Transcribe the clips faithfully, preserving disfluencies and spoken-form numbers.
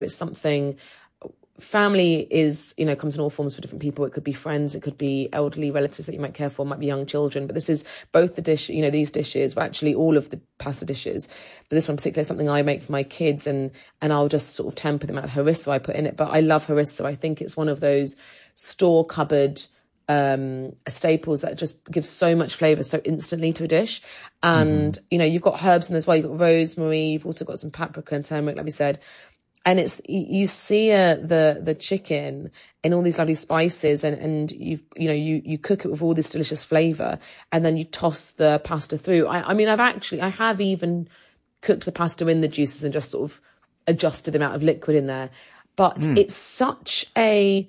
It's something, family is, you know, comes in all forms for different people. It could be friends, it could be elderly relatives that you might care for, it might be young children. But this is both the dish, you know, these dishes, well, actually all of the pasta dishes. But this one particularly is something I make for my kids, and, and I'll just sort of temper them out of harissa I put in it. But I love harissa. I think it's one of those store cupboard um staples that just gives so much flavour so instantly to a dish. And mm-hmm. you know, you've got herbs in there as well. You've got rosemary, you've also got some paprika and turmeric, like we said. And it's, you sear the, the chicken in all these lovely spices, and, and you've, you know, you, you cook it with all this delicious flavour, and then you toss the pasta through. I, I mean, I've actually, I have even cooked the pasta in the juices and just sort of adjusted the amount of liquid in there. But mm. it's such a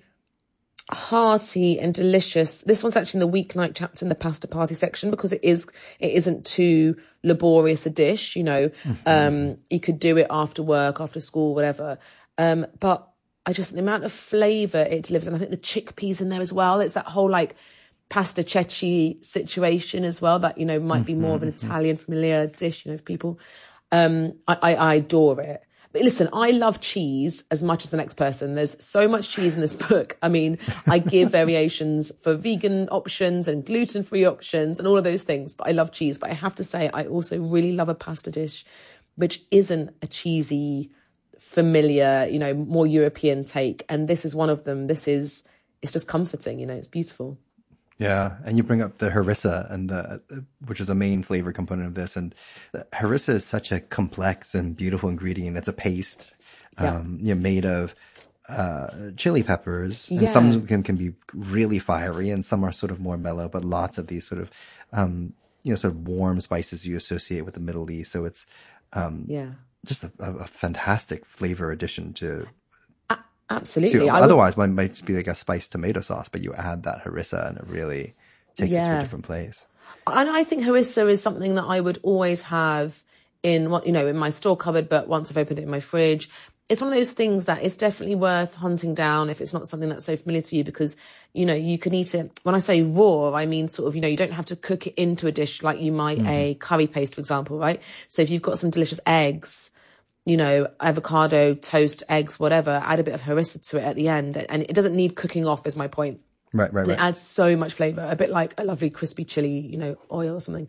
hearty and delicious. This one's actually in the weeknight chapter in the pasta party section, because it is, it isn't too laborious a dish, you know. Mm-hmm. Um, you could do it after work, after school, whatever. Um, but I just, the amount of flavour it delivers, and I think the chickpeas in there as well. It's that whole like pasta ceci situation as well, that, you know, might be more of an Italian familiar dish, you know, for people. Um, I, I, I adore it. But listen, I love cheese as much as the next person. There's so much cheese in this book. I mean, I give variations for vegan options and gluten-free options and all of those things. But I love cheese. But I have to say, I also really love a pasta dish which isn't a cheesy, familiar, you know, more European take. And this is one of them. This is, it's just comforting, you know, it's beautiful. Yeah, and you bring up the harissa, and the, which is a main flavor component of this. And harissa is such a complex and beautiful ingredient. It's a paste, yeah. um, you know, made of uh, chili peppers, and yeah. some can can be really fiery, and some are sort of more mellow. But lots of these sort of, um, you know, sort of warm spices you associate with the Middle East. So it's um, yeah, just a, a fantastic flavor addition to. Absolutely. To, otherwise, would... it might just be like a spiced tomato sauce, but you add that harissa and it really takes yeah. it to a different place. And I think harissa is something that I would always have in what, you know, in my store cupboard, but once I've opened it in my fridge, it's one of those things that it's definitely worth hunting down if it's not something that's so familiar to you, because, you know, you can eat it. When I say raw, I mean sort of, you know, you don't have to cook it into a dish like you might mm-hmm. a curry paste, for example, right? So if you've got some delicious eggs, you know, avocado, toast, eggs, whatever, add a bit of harissa to it at the end. And it doesn't need cooking off, is my point. Right, right, right. It adds so much flavour, a bit like a lovely crispy chili, you know, oil or something.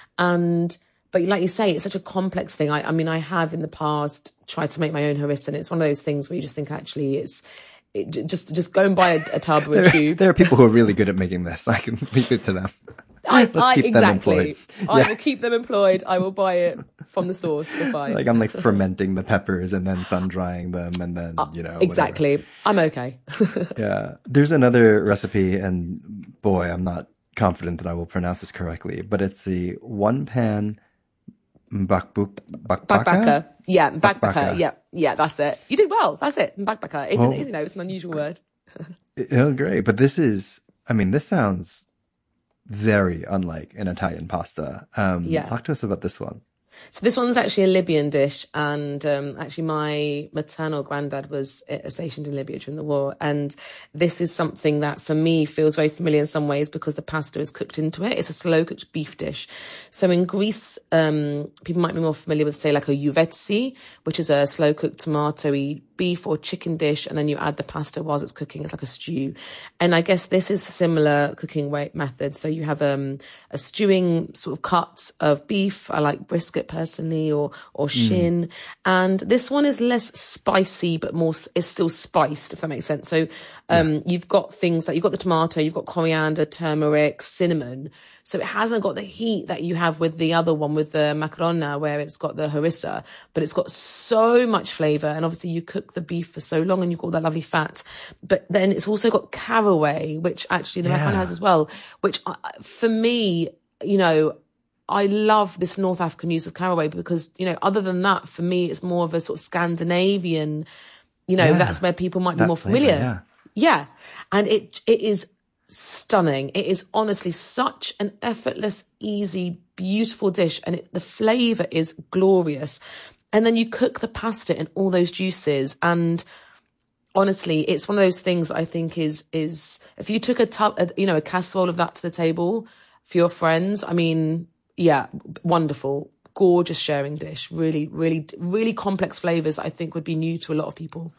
And, but like you say, it's such a complex thing. I, I mean, I have in the past tried to make my own harissa, and it's one of those things where you just think, actually, it's, it, just just go and buy a, a tub or a there, tube. There are people who are really good at making this. I can leave it to them. I, Let's I, keep exactly. them employed. I yeah. will keep them employed. I will buy it from the source. We're fine. Like I'm like fermenting the peppers and then sun drying them, and then, uh, you know. Exactly. Whatever. I'm okay. Yeah. There's another recipe, and boy, I'm not confident that I will pronounce this correctly, but it's the one pan bakbuk, bakbaka? Bakbaka. Yeah, bakbaka. Bakbaka. Yeah, yeah, that's it. You did well. That's it. Bakbaka. It's, well, an, you know, it's an unusual word. Oh, great. But this is, I mean, this sounds very unlike an Italian pasta. Um, yeah. Talk to us about this one. So this one's actually a Libyan dish, and um, actually my maternal granddad was stationed in Libya during the war, and this is something that for me feels very familiar in some ways because the pasta is cooked into it. It's a slow-cooked beef dish. So in Greece, um, people might be more familiar with, say, like a uvetsi, which is a slow-cooked tomatoey beef or chicken dish, and then you add the pasta whilst it's cooking. It's like a stew. And I guess this is a similar cooking way, method. So you have um, a stewing sort of cuts of beef. I like brisket personally, or or shin. Mm. And this one is less spicy, but more, is still spiced, if that makes sense. So um, yeah. you've got things like, you've got the tomato, you've got coriander, turmeric, cinnamon. So it hasn't got the heat that you have with the other one, with the macarona, where it's got the harissa, but it's got so much flavour. And obviously you cook the beef for so long and you've got all that lovely fat. But then it's also got caraway, which actually the yeah. macarona has as well, which uh, for me, you know, I love this North African use of caraway because, you know, other than that, for me, it's more of a sort of Scandinavian, you know, yeah. that's where people might be that more flavor, familiar. Yeah. yeah. And it it is stunning. It is honestly such an effortless, easy, beautiful dish. And it, the flavour is glorious. And then you cook the pasta in all those juices. And honestly, it's one of those things that I think is, is if you took a tub, a, you know, a casserole of that to the table for your friends, I mean, yeah, wonderful, gorgeous sharing dish. Really, really, really complex flavors I think would be new to a lot of people.